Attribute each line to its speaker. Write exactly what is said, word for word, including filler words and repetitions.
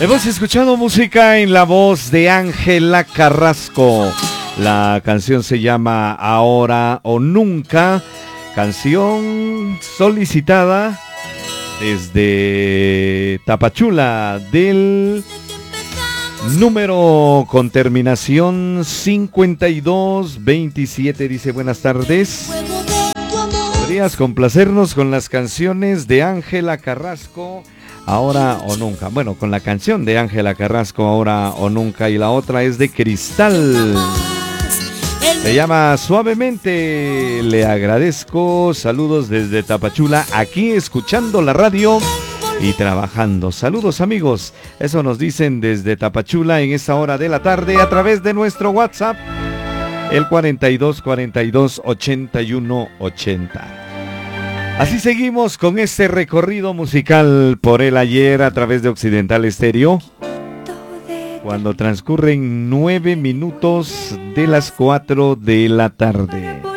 Speaker 1: Hemos escuchado música en la voz de Ángela Carrasco. La canción se llama Ahora o Nunca, canción solicitada desde Tapachula del número con terminación cincuenta y dos veintisiete. Dice: buenas tardes. ¿Podrías complacernos con las canciones de Ángela Carrasco, Ahora o Nunca? Bueno, con la canción de Ángela Carrasco, Ahora o Nunca, y la otra es de Cristal. Se llama Suavemente. Le agradezco. Saludos desde Tapachula, aquí escuchando la radio y trabajando. Saludos, amigos. Eso nos dicen desde Tapachula en esta hora de la tarde a través de nuestro WhatsApp, el cuarenta y dos cuarenta y dos ochenta y uno ochenta. Así seguimos con este recorrido musical por el ayer a través de Occidental Estéreo, cuando transcurren nueve minutos de las cuatro de la tarde.